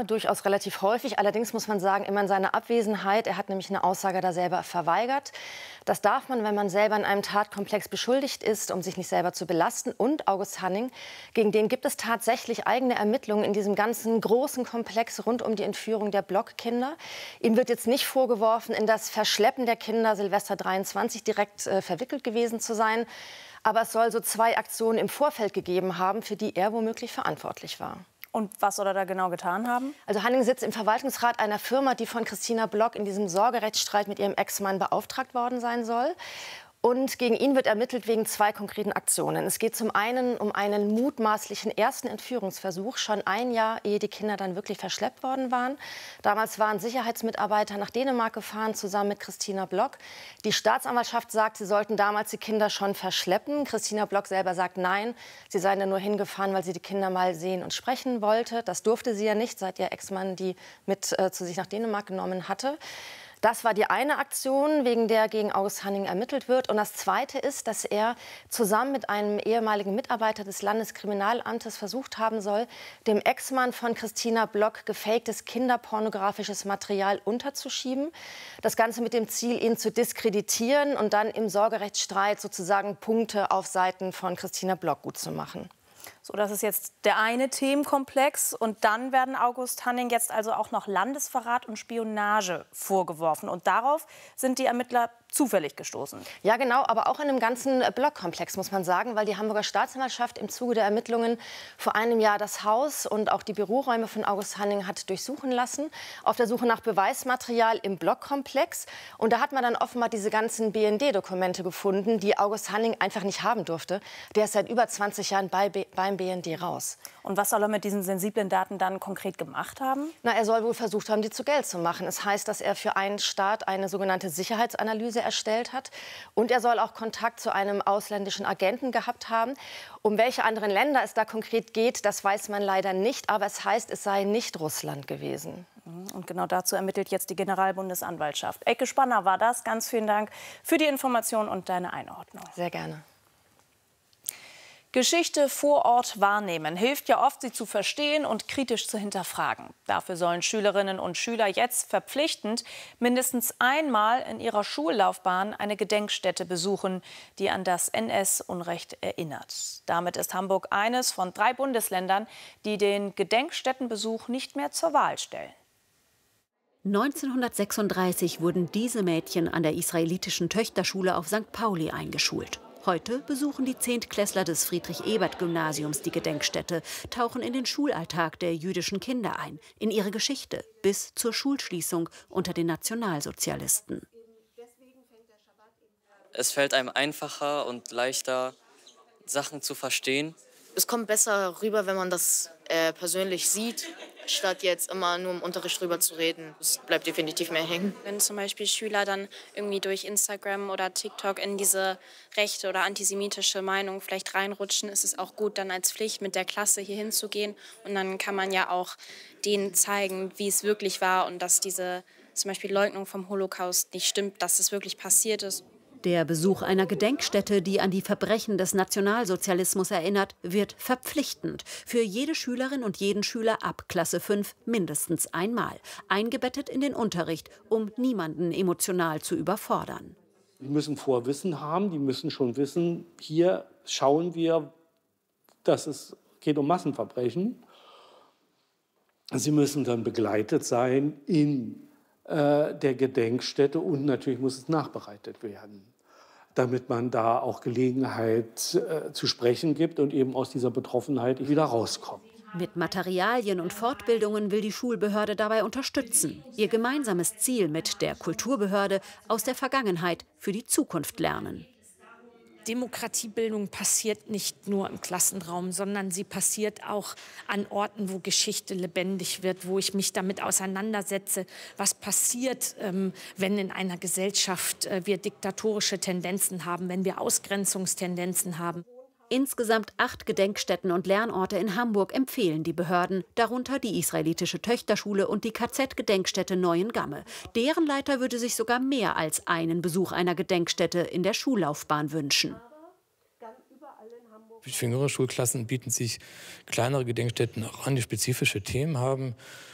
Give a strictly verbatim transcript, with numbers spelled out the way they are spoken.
Name durchaus relativ häufig. Allerdings muss man sagen, immer in seiner Abwesenheit. Er hat nämlich eine Aussage da selber verweigert. Das darf man, wenn man selber in einem Tatkomplex beschuldigt ist, um sich nicht selber zu belasten. Und August Hanning, gegen den gibt es tatsächlich eigene Ermittlungen in diesem ganzen großen Komplex rund um die Entführung der Blockkinder. Ihm wird jetzt nicht vorgeworfen, in das Verschleppen der Kinder Silvester dreiundzwanzig direkt äh, verwickelt gewesen zu sein. Aber es soll so zwei Aktionen im Vorfeld gegeben haben, für die er womöglich verantwortlich war. Und was soll er da genau getan haben? Also Hanning sitzt im Verwaltungsrat einer Firma, die von Christina Block in diesem Sorgerechtsstreit mit ihrem Ex-Mann beauftragt worden sein soll. Und gegen ihn wird ermittelt wegen zwei konkreten Aktionen. Es geht zum einen um einen mutmaßlichen ersten Entführungsversuch, schon ein Jahr, ehe die Kinder dann wirklich verschleppt worden waren. Damals waren Sicherheitsmitarbeiter nach Dänemark gefahren, zusammen mit Christina Block. Die Staatsanwaltschaft sagt, sie sollten damals die Kinder schon verschleppen. Christina Block selber sagt nein, sie seien da nur hingefahren, weil sie die Kinder mal sehen und sprechen wollte. Das durfte sie ja nicht, seit ihr Ex-Mann die mit äh, zu sich nach Dänemark genommen hatte. Das war die eine Aktion, wegen der gegen August Hanning ermittelt wird. Und das Zweite ist, dass er zusammen mit einem ehemaligen Mitarbeiter des Landeskriminalamtes versucht haben soll, dem Ex-Mann von Christina Block gefaktes kinderpornografisches Material unterzuschieben. Das Ganze mit dem Ziel, ihn zu diskreditieren und dann im Sorgerechtsstreit sozusagen Punkte auf Seiten von Christina Block gut zu machen. So, das ist jetzt der eine Themenkomplex. Und dann werden August Hanning jetzt also auch noch Landesverrat und Spionage vorgeworfen. Und darauf sind die Ermittler zufällig gestoßen. Ja, genau, aber auch in einem ganzen Blockkomplex, muss man sagen, weil die Hamburger Staatsanwaltschaft im Zuge der Ermittlungen vor einem Jahr das Haus und auch die Büroräume von August Hanning hat durchsuchen lassen, auf der Suche nach Beweismaterial im Blockkomplex. Und da hat man dann offenbar diese ganzen B N D-Dokumente gefunden, die August Hanning einfach nicht haben durfte. Der ist seit über zwanzig Jahren bei B beim B N D raus. Und was soll er mit diesen sensiblen Daten dann konkret gemacht haben? Na, er soll wohl versucht haben, die zu Geld zu machen. Es heißt, dass er für einen Staat eine sogenannte Sicherheitsanalyse erstellt hat. Und er soll auch Kontakt zu einem ausländischen Agenten gehabt haben. Um welche anderen Länder es da konkret geht, das weiß man leider nicht. Aber es heißt, es sei nicht Russland gewesen. Und genau dazu ermittelt jetzt die Generalbundesanwaltschaft. Elke Spanner war das. Ganz vielen Dank für die Information und deine Einordnung. Sehr gerne. Geschichte vor Ort wahrnehmen hilft ja oft, sie zu verstehen und kritisch zu hinterfragen. Dafür sollen Schülerinnen und Schüler jetzt verpflichtend mindestens einmal in ihrer Schullaufbahn eine Gedenkstätte besuchen, die an das N S-Unrecht erinnert. Damit ist Hamburg eines von drei Bundesländern, die den Gedenkstättenbesuch nicht mehr zur Wahl stellen. neunzehnhundertsechsunddreißig wurden diese Mädchen an der israelitischen Töchterschule auf Sankt Pauli eingeschult. Heute besuchen die Zehntklässler des Friedrich-Ebert-Gymnasiums die Gedenkstätte, tauchen in den Schulalltag der jüdischen Kinder ein, in ihre Geschichte bis zur Schulschließung unter den Nationalsozialisten. Es fällt einem einfacher und leichter, Sachen zu verstehen. Es kommt besser rüber, wenn man das äh, persönlich sieht, statt jetzt immer nur im Unterricht drüber zu reden. Es bleibt definitiv mehr hängen. Wenn zum Beispiel Schüler dann irgendwie durch Instagram oder TikTok in diese rechte oder antisemitische Meinung vielleicht reinrutschen, ist es auch gut, dann als Pflicht mit der Klasse hier hinzugehen. Und dann kann man ja auch denen zeigen, wie es wirklich war und dass diese zum Beispiel Leugnung vom Holocaust nicht stimmt, dass es wirklich passiert ist. Der Besuch einer Gedenkstätte, die an die Verbrechen des Nationalsozialismus erinnert, wird verpflichtend. Für jede Schülerin und jeden Schüler ab Klasse fünf mindestens einmal. Eingebettet in den Unterricht, um niemanden emotional zu überfordern. Die müssen Vorwissen haben, die müssen schon wissen, hier schauen wir, dass es geht um Massenverbrechen. Sie müssen dann begleitet sein in äh, der Gedenkstätte und natürlich muss es nachbereitet werden, damit man da auch Gelegenheit äh, zu sprechen gibt und eben aus dieser Betroffenheit wieder rauskommt. Mit Materialien und Fortbildungen will die Schulbehörde dabei unterstützen. Ihr gemeinsames Ziel mit der Kulturbehörde: aus der Vergangenheit für die Zukunft lernen. Demokratiebildung passiert nicht nur im Klassenraum, sondern sie passiert auch an Orten, wo Geschichte lebendig wird, wo ich mich damit auseinandersetze, was passiert, ähm, wenn in einer Gesellschaft äh, wir diktatorische Tendenzen haben, wenn wir Ausgrenzungstendenzen haben. Insgesamt acht Gedenkstätten und Lernorte in Hamburg empfehlen die Behörden, darunter die israelitische Töchterschule und die K Z-Gedenkstätte Neuengamme. Deren Leiter würde sich sogar mehr als einen Besuch einer Gedenkstätte in der Schullaufbahn wünschen. Für jüngere Schulklassen bieten sich kleinere Gedenkstätten auch an, die spezifische Themen haben.